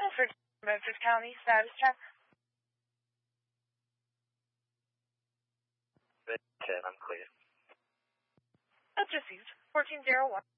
for Memphis County status check. I'm clear. That's received. 1401.